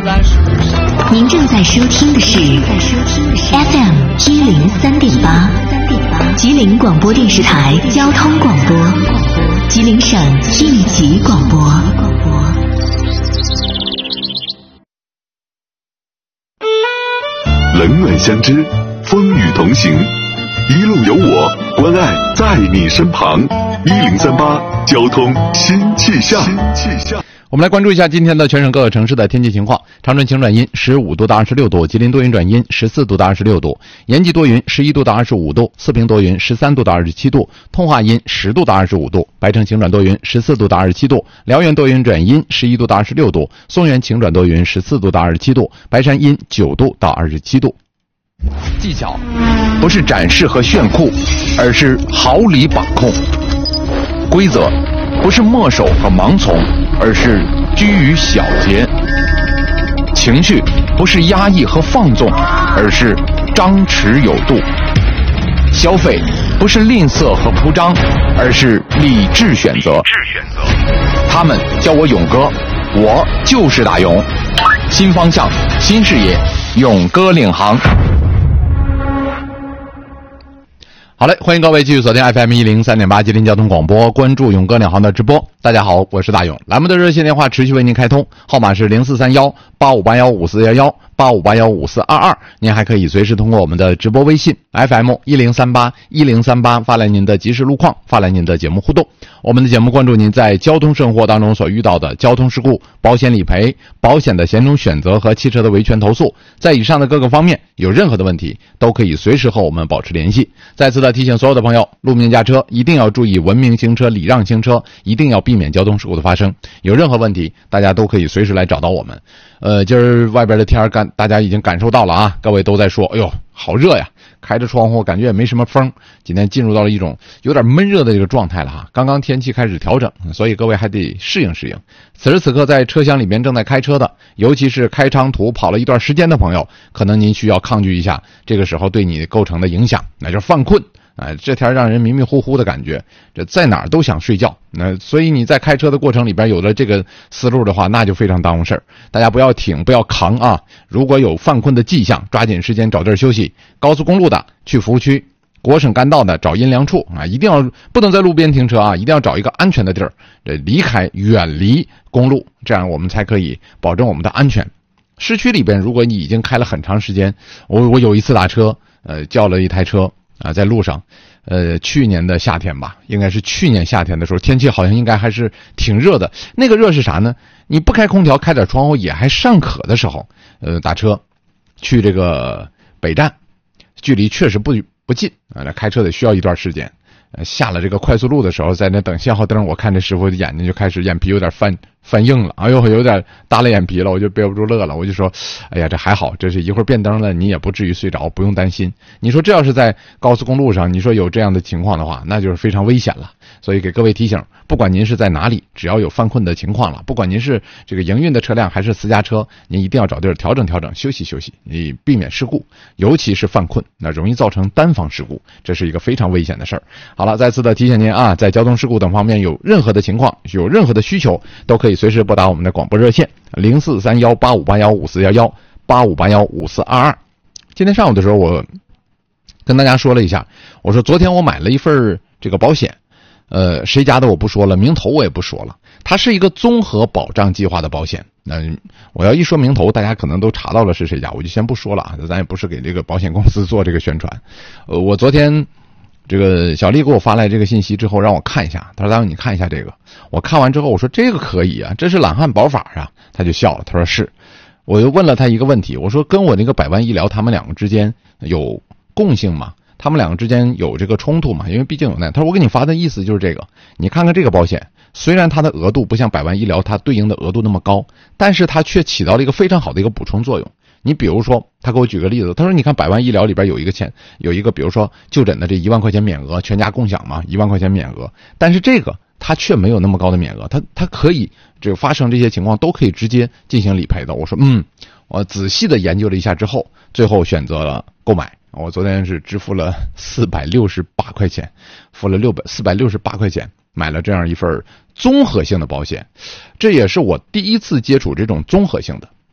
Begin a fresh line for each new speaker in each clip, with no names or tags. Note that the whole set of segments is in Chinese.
您正在收听的是 FM 103.8吉林广播电视台交通广播，吉林省应急广播。
冷暖相知，风雨同行，一路有我，关爱在你身旁。1038交通新气象。
我们来关注一下今天的全省各个城市的天气情况。长春晴转阴15度到26度，吉林多云转阴14度到26度，延吉多云11度到25度，四平多云13度到27度，通化阴10度到25度，白城晴转多云14度到27度，辽源多云转阴11度到26度，松原晴转多云14度到27度，白山阴9度到27度。技巧不是展示和炫酷，而是毫厘把控；规则不是墨守和盲从，而是居于小节；情绪不是压抑和放纵，而是张弛有度；消费不是吝啬和铺张，而是理智选择。他们叫我勇哥，我就是大勇。新方向，新视野，勇哥领航。好嘞，欢迎各位继续锁定 FM 103.8吉林交通广播，关注勇哥领航的直播。大家好，我是大勇。栏目的热线电话持续为您开通，号码是0431-8581-5411-8581-5422。您还可以随时通过我们的直播微信 FM 1038发来您的即时路况，发来您的节目互动。我们的节目关注您在交通生活当中所遇到的交通事故、保险理赔、保险的险种选择和汽车的维权投诉。在以上的各个方面有任何的问题，都可以随时和我们保持联系。再次的提醒所有的朋友，路面驾车一定要注意文明行车、礼让行车，一定要避免交通事故的发生。有任何问题，大家都可以随时来找到我们。今儿外边的天大家已经感受到了啊，各位都在说，哎呦，好热呀！开着窗户感觉也没什么风，今天进入到了一种有点闷热的这个状态了哈。刚刚天气开始调整，所以各位还得适应适应。此时此刻在车厢里面正在开车的，尤其是开长途跑了一段时间的朋友，可能您需要抗拒一下这个时候对你构成的影响，那就是犯困。这天让人迷迷糊糊的感觉，这在哪儿都想睡觉。所以你在开车的过程里边有了这个思路的话，那就非常耽误事儿。大家不要挺，不要扛啊！如果有犯困的迹象，抓紧时间找地儿休息。高速公路的去服务区，国省干道的找阴凉处啊，一定要不能在路边停车啊，一定要找一个安全的地儿，远离公路，这样我们才可以保证我们的安全。市区里边，如果你已经开了很长时间，我有一次打车，叫了一台车。在路上，去年的夏天吧，应该是去年夏天的时候，天气好像应该还是挺热的。那个热是啥呢？你不开空调，开点窗户也还尚可的时候，打车去这个北站，距离确实不近啊，开车得需要一段时间。下了这个快速路的时候，在那等信号灯，我看这师傅的眼睛就开始眼皮有点翻硬了，哎呦，有点耷拉眼皮了，我就憋不住乐了，我就说，哎呀，这还好，这是一会儿变灯了，你也不至于睡着，不用担心。你说这要是在高速公路上，你说有这样的情况的话，那就是非常危险了。所以给各位提醒，不管您是在哪里，只要有犯困的情况了，不管您是这个营运的车辆还是私家车，您一定要找地儿调整调整，休息休息，你避免事故，尤其是犯困，那容易造成单方事故，这是一个非常危险的事儿。好了，再次的提醒您啊，在交通事故等方面有任何的情况，有任何的需求，都可以随时拨打我们的广播热线0431-8581-5411-8581-5422。今天上午的时候，我跟大家说了一下，我说昨天我买了一份这个保险，谁家的我不说了，名头我也不说了，它是一个综合保障计划的保险。我要一说名头，大家可能都查到了是谁家，我就先不说了啊，咱也不是给这个保险公司做这个宣传。我昨天这个小丽给我发来这个信息之后，让我看一下，他说：“大勇，你看一下这个。”我看完之后，我说：“这个可以啊，这是懒汉保法啊。”他就笑了，他说：“是。”我又问了他一个问题，我说：“跟我那个百万医疗，他们两个之间有共性吗？他们两个之间有这个冲突吗？因为毕竟有那。”他说：“我给你发的意思就是这个，你看看这个保险，虽然它的额度不像百万医疗它对应的额度那么高，但是它却起到了一个非常好的一个补充作用。你比如说，他给我举个例子，他说你看百万医疗里边有一个比如说就诊的这1万块钱免额，全家共享嘛，1万块钱免额，但是这个它却没有那么高的免额，它可以这个发生这些情况都可以直接进行理赔的。”我说我仔细的研究了一下之后，最后选择了购买。我昨天是支付了468块钱，付了468块钱买了这样一份综合性的保险。这也是我第一次接触这种综合性的。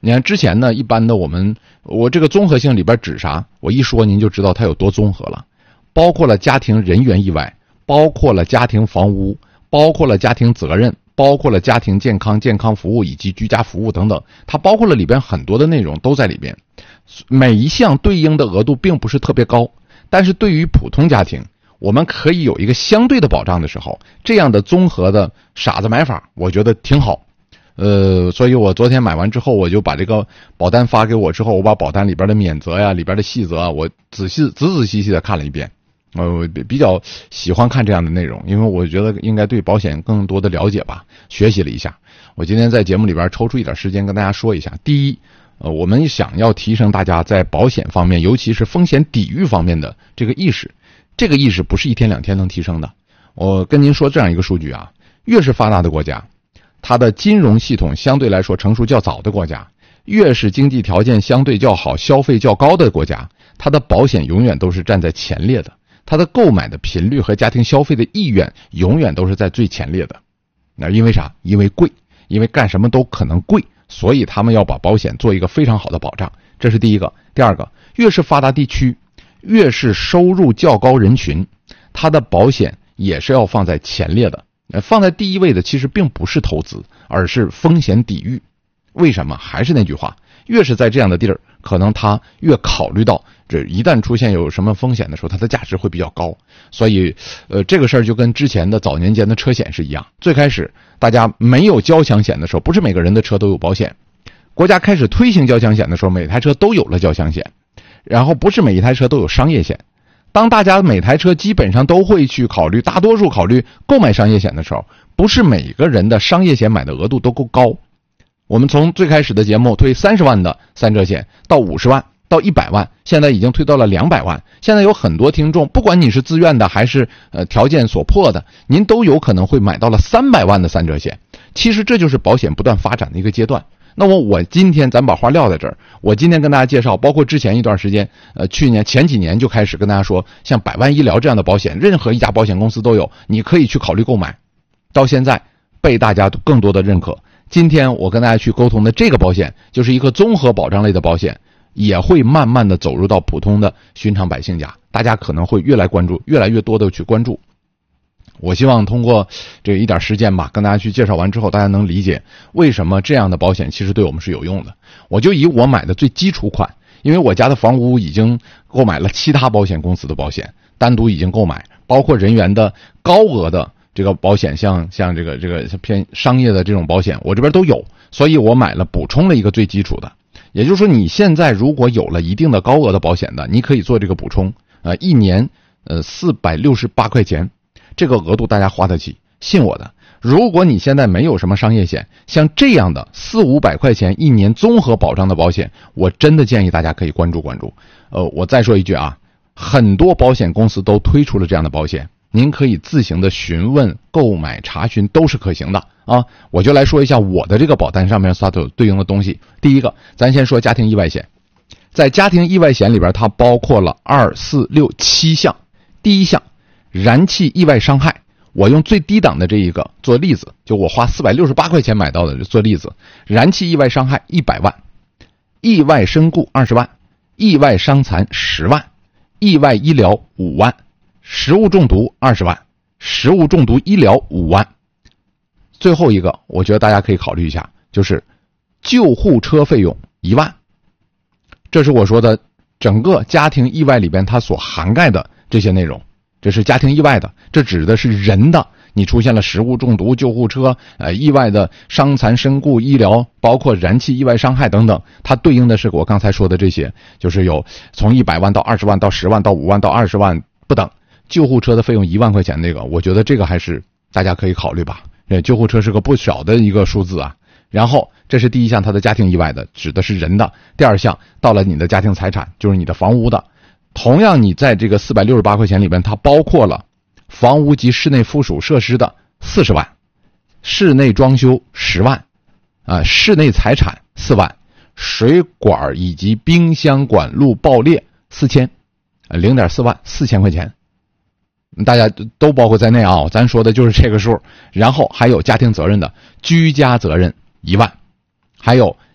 你看之前呢，一般的我这个综合性里边指啥，我一说您就知道它有多综合了，包括了家庭人员意外，包括了家庭房屋，包括了家庭责任，包括了家庭健康服务以及居家服务等等，它包括了里边很多的内容都在里边。每一项对应的额度并不是特别高，但是对于普通家庭，我们可以有一个相对的保障的时候，这样的综合的傻子买法，我觉得挺好。所以我昨天买完之后，我就把这个保单发给我之后，我把保单里边的免责呀、里边的细则啊，我仔仔细的看了一遍。我比较喜欢看这样的内容，因为我觉得应该对保险更多的了解吧，学习了一下。我今天在节目里边抽出一点时间跟大家说一下。第一，我们想要提升大家在保险方面，尤其是风险抵御方面的这个意识，这个意识不是一天两天能提升的。我跟您说这样一个数据啊，越是发达的国家，它的金融系统相对来说成熟较早的国家，越是经济条件相对较好、消费较高的国家，它的保险永远都是站在前列的，它的购买的频率和家庭消费的意愿永远都是在最前列的。那因为啥？因为贵，因为干什么都可能贵，所以他们要把保险做一个非常好的保障，这是第一个。第二个，越是发达地区，越是收入较高人群，它的保险也是要放在前列的。放在第一位的其实并不是投资，而是风险抵御。为什么？还是那句话，越是在这样的地儿，可能它越考虑到这一旦出现有什么风险的时候，它的价值会比较高。所以这个事儿就跟之前的早年间的车险是一样。最开始大家没有交强险的时候，不是每个人的车都有保险。国家开始推行交强险的时候，每台车都有了交强险，然后不是每一台车都有商业险。当大家每台车基本上都会去考虑，大多数考虑购买商业险的时候，不是每个人的商业险买的额度都够高。我们从最开始的节目推30万的三者险，到50万，到100万，现在已经推到了200万。现在有很多听众，不管你是自愿的还是条件所迫的，您都有可能会买到了300万的三者险。其实这就是保险不断发展的一个阶段。那我今天咱把话撂在这儿，我今天跟大家介绍，包括之前一段时间，去年前几年就开始跟大家说，像100万医疗这样的保险，任何一家保险公司都有，你可以去考虑购买。到现在被大家更多的认可。今天我跟大家去沟通的这个保险，就是一个综合保障类的保险，也会慢慢的走入到普通的寻常百姓家，大家可能会越来越多的去关注。我希望通过这一点时间吧，跟大家去介绍完之后，大家能理解为什么这样的保险其实对我们是有用的。我就以我买的最基础款，因为我家的房屋已经购买了其他保险公司的保险，单独已经购买，包括人员的高额的这个保险，像这个偏商业的这种保险，我这边都有，所以我买了补充了一个最基础的。也就是说，你现在如果有了一定的高额的保险的，你可以做这个补充，一年468块钱。这个额度大家花得起，信我的。如果你现在没有什么商业险，像这样的400-500块钱一年综合保障的保险，我真的建议大家可以关注关注。我再说一句啊，很多保险公司都推出了这样的保险，您可以自行的询问、购买、查询都是可行的啊。我就来说一下我的这个保单上面所有对应的东西。第一个，咱先说家庭意外险。在家庭意外险里边，它包括了2、4、6、7项。第一项，燃气意外伤害，我用最低档的这一个做例子，就我花468块钱买到的做例子。燃气意外伤害100万，意外身故20万，意外伤残10万，意外医疗5万，食物中毒20万，食物中毒医疗5万。最后一个我觉得大家可以考虑一下，就是救护车费用1万。这是我说的整个家庭意外里边它所涵盖的这些内容。这是家庭意外的，这指的是人的，你出现了食物中毒、救护车、意外的伤残身故、医疗，包括燃气意外伤害等等，它对应的是我刚才说的这些，就是有从100万到20万到10万到5万到20万不等。救护车的费用1万块钱那个，我觉得这个还是大家可以考虑吧。救护车是个不小的一个数字啊。然后这是第一项，它的家庭意外的指的是人的。第二项到了你的家庭财产，就是你的房屋的。同样你在这个468块钱里边，它包括了房屋及室内附属设施的40万，室内装修10万，室内财产4万，水管以及冰箱管路爆裂4000，0.4万，4000块钱，大家都包括在内啊，咱说的就是这个数。然后还有家庭责任的居家责任1万，还有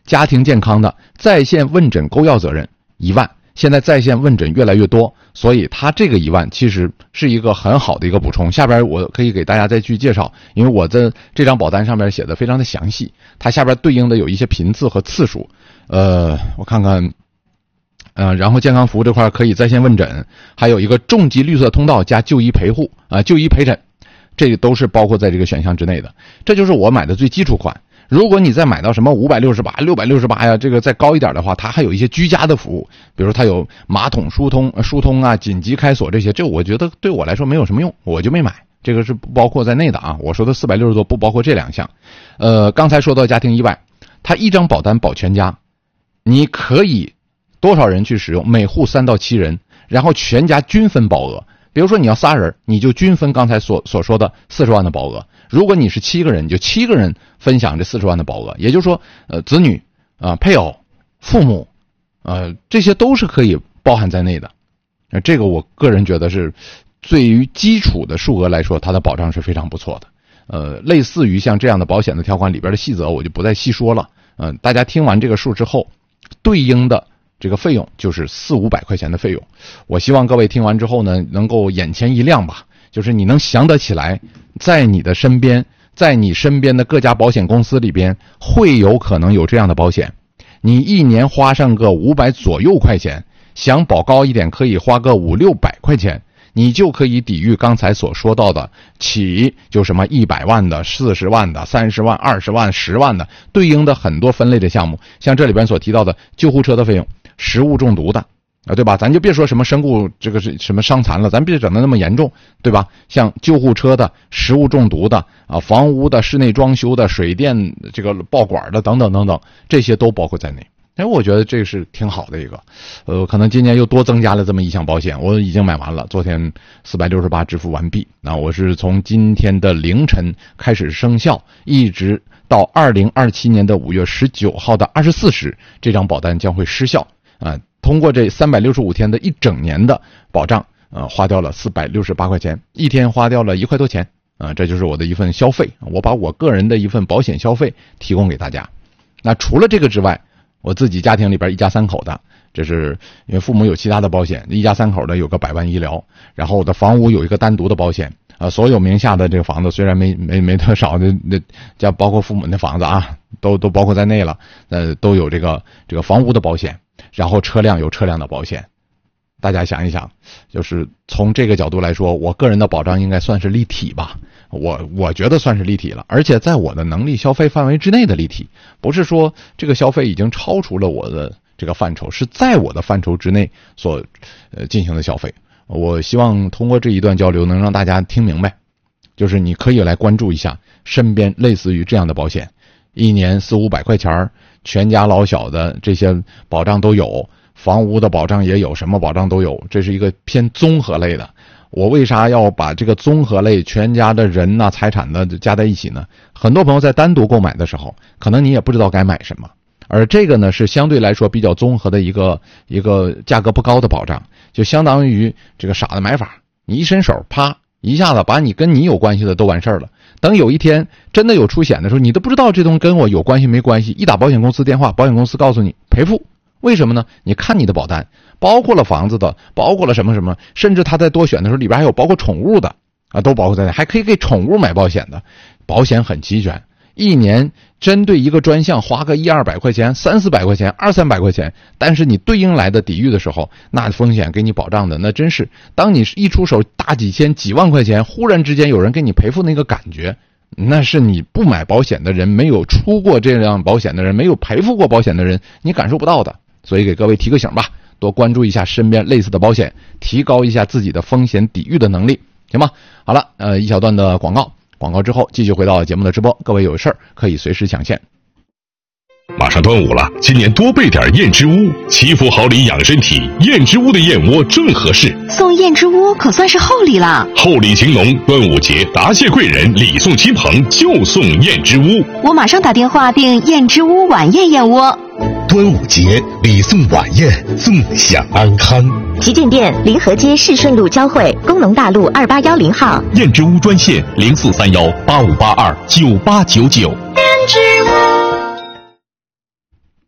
家庭健康的在线问诊购药责任1万，现在在线问诊越来越多，所以它这个1万其实是一个很好的一个补充。下边我可以给大家再去介绍，因为我在这张保单上面写的非常的详细，它下边对应的有一些频次和次数。我看看，然后健康服务这块可以在线问诊，还有一个重疾绿色通道加就医陪护就医陪诊，这都是包括在这个选项之内的。这就是我买的最基础款。如果你再买到什么568、668呀，这个再高一点的话，它还有一些居家的服务，比如它有马桶疏通啊、紧急开锁这些，这我觉得对我来说没有什么用，我就没买，这个是不包括在内的啊。我说的460多不包括这2项。刚才说到家庭意外，它一张保单保全家，你可以多少人去使用，每户3到7人，然后全家均分保额。比如说你要3人，你就均分刚才所说的40万的保额。如果你是7个人，你就7个人分享这40万的保额。也就是说，子女配偶、父母这些都是可以包含在内的。这个我个人觉得是对于基础的数额来说，它的保障是非常不错的。类似于像这样的保险的条款里边的细则，我就不再细说了。大家听完这个数之后，对应的这个费用就是400-500块钱的费用。我希望各位听完之后呢，能够眼前一亮吧，就是你能想得起来，在你身边的各家保险公司里边会有可能有这样的保险。你一年花上个500左右块钱，想保高一点可以花个500-600块钱，你就可以抵御刚才所说到的就什么100万的、40万的、30万、20万、10万的，对应的很多分类的项目。像这里边所提到的救护车的费用、食物中毒的对吧？咱就别说什么身故这个是什么伤残了，咱别整得那么严重，对吧？像救护车的、食物中毒的房屋的、室内装修的、水电这个爆管的等等等等，这些都包括在内。我觉得这是挺好的一个。可能今年又多增加了这么一项保险，我已经买完了，昨天468支付完毕。我是从今天的凌晨开始生效，一直到2027年的5月19号的24时，这张保单将会失效。通过这365天的一整年的保障，花掉了468块钱，一天花掉了1块多钱，这就是我的一份消费。我把我个人的一份保险消费提供给大家。那除了这个之外，我自己家庭里边一家3口的，这是因为父母有其他的保险，一家3口的有个100万医疗，然后我的房屋有一个单独的保险。所有名下的这个房子虽然没多少的，那包括父母的房子都包括在内了，都有这个房屋的保险。然后车辆有车辆的保险。大家想一想，就是从这个角度来说，我个人的保障应该算是立体吧，我觉得算是立体了，而且在我的能力消费范围之内的立体，不是说这个消费已经超出了我的这个范畴，是在我的范畴之内所进行的消费。我希望通过这一段交流能让大家听明白，就是你可以来关注一下身边类似于这样的保险，一年400-500块钱，全家老小的这些保障都有，房屋的保障也有，什么保障都有，这是一个偏综合类的。我为啥要把这个综合类全家的人财产的加在一起呢？很多朋友在单独购买的时候，可能你也不知道该买什么，而这个呢是相对来说比较综合的一个价格不高的保障，就相当于这个傻的买法，你一伸手啪一下子把你跟你有关系的都完事儿了。等有一天真的有出险的时候，你都不知道这东西跟我有关系没关系，一打保险公司电话，保险公司告诉你赔付。为什么呢？你看你的保单包括了房子的，包括了什么什么，甚至他在多选的时候里边还有包括宠物的都包括在内，还可以给宠物买保险的，保险很齐全。一年针对一个专项花个100-200块钱、300-400块钱、200-300块钱，但是你对应来的抵御的时候，那风险给你保障的那真是，当你一出手大几千几万块钱，忽然之间有人给你赔付那个感觉，那是你不买保险的人，没有出过这样保险的人，没有赔付过保险的人，你感受不到的。所以给各位提个醒吧，多关注一下身边类似的保险，提高一下自己的风险抵御的能力，行吗？好了，一小段的广告之后继续回到节目的直播，各位有事儿可以随时抢线。
马上端午了，今年多备点燕之屋，祈福好礼养身体，燕之屋的燕窝正合适。
送燕之屋可算是厚礼了，
厚礼情浓，端午节答谢贵人，礼送亲朋，就送燕之屋。
我马上打电话订燕之屋晚宴燕窝。
端午节礼送晚宴，纵享安康。
旗舰店临河街市顺路交汇，工农大路2810号。
燕之屋专线043185829899。
燕之屋。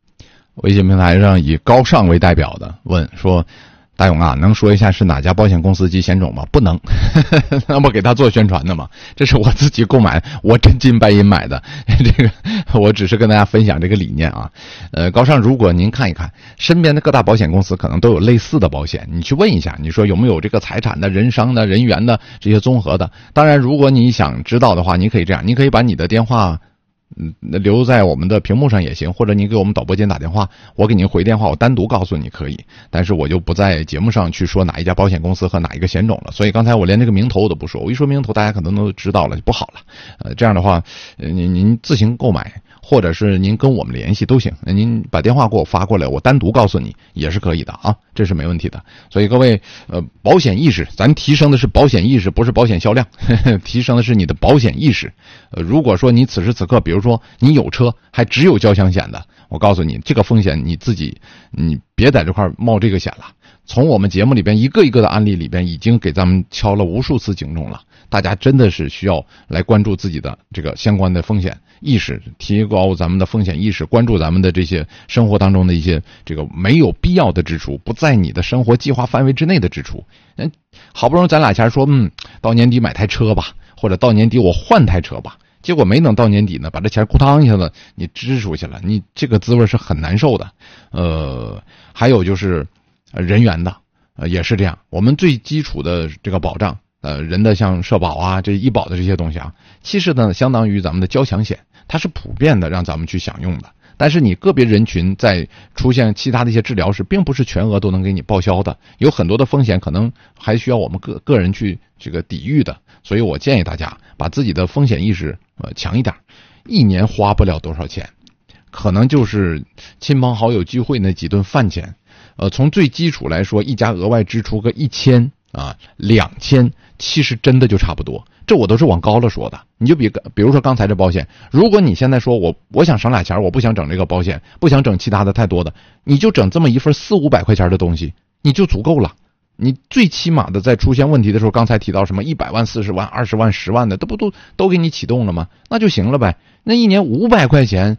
微信平台上以高尚为代表的问说，大勇啊，能说一下是哪家保险公司及险种吗？不能，那么给他做宣传的嘛？这是我自己购买，我真金白银买的。这个我只是跟大家分享这个理念啊。高尚，如果您看一看身边的各大保险公司，可能都有类似的保险，你去问一下，你说有没有这个财产的、人伤的、人员的这些综合的。当然，如果你想知道的话，你可以这样，你可以把你的电话留在我们的屏幕上也行，或者你给我们导播间打电话，我给您回电话，我单独告诉你可以，但是我就不在节目上去说哪一家保险公司和哪一个险种了，所以刚才我连这个名头我都不说，我一说名头大家可能都知道了，就不好了。这样的话，您自行购买，或者是您跟我们联系都行，您把电话给我发过来，我单独告诉你也是可以的啊，这是没问题的。所以各位，保险意识，咱提升的是保险意识，不是保险销量，提升的是你的保险意识。如果说你此时此刻，比如说你有车还只有交强险的，我告诉你，这个风险你自己，你别在这块冒这个险了。从我们节目里边一个一个的案例里边，已经给咱们敲了无数次警钟了。大家真的是需要来关注自己的这个相关的风险意识，提高咱们的风险意识，关注咱们的这些生活当中的一些这个没有必要的支出，不在你的生活计划范围之内的支出。好不容易咱俩前说，到年底买台车吧，或者到年底我换台车吧，结果没等到年底呢，把这钱咕当一下子你支出去了，你这个滋味是很难受的。还有就是人员的，也是这样。我们最基础的这个保障，人的像社保啊、这医保的这些东西啊，其实呢相当于咱们的交强险，它是普遍的让咱们去享用的。但是你个别人群在出现其他的一些治疗时，并不是全额都能给你报销的，有很多的风险可能还需要我们个人去这个抵御的。所以我建议大家把自己的风险意识强一点，一年花不了多少钱，可能就是亲朋好友聚会那几顿饭钱。从最基础来说，一家额外支出个1000啊2000，其实真的就差不多。这我都是往高了说的。你就比如说刚才这保险，如果你现在说我想省俩钱，我不想整这个保险，不想整其他的太多的，你就整这么一份400-500块钱的东西，你就足够了。你最起码的在出现问题的时候，刚才提到什么100万、40万、20万、10万的，这不都给你启动了吗？那就行了呗。那一年500块钱，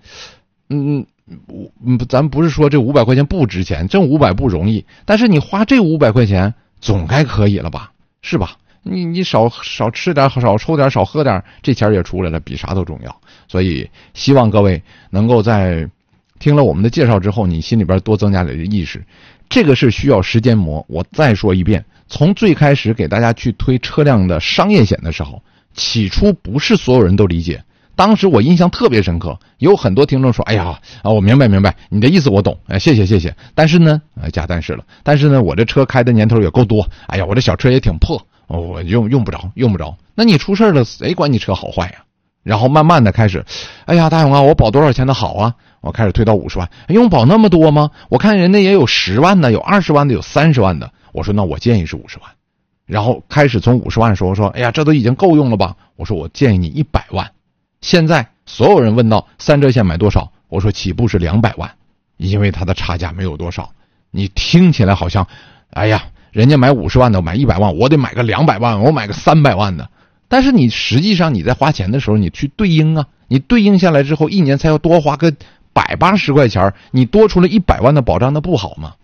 咱不是说这500块钱不值钱，挣500不容易，但是你花这500块钱总该可以了吧，是吧？你少吃点，少抽点，少喝点，这钱也出来了，比啥都重要。所以希望各位能够在听了我们的介绍之后，你心里边多增加点意识。这个是需要时间磨。我再说一遍，从最开始给大家去推车辆的商业险的时候，起初不是所有人都理解。当时我印象特别深刻，有很多听众说：“哎呀我明白，你的意思我懂，谢谢。但是呢，加但是了。但是呢，我这车开的年头也够多，哎呀，我这小车也挺破，我用不着。那你出事了，谁管你车好坏呀？然后慢慢的开始，哎呀，大勇啊，我保多少钱的好啊？我开始推到50万，用保那么多吗？我看人家也有10万的，有20万的，有30万的。我说那我建议是50万。然后开始从50万的时候说，哎呀，这都已经够用了吧？我说我建议你100万。现在所有人问到3者险买多少，我说起步是200万，因为它的差价没有多少。你听起来好像，哎呀，人家买50万的，买100万，我得买个200万，我买个300万的。但是你实际上你在花钱的时候，你去对应啊，你对应下来之后，一年才要多花个180块钱，你多出了100万的保障，那不好吗？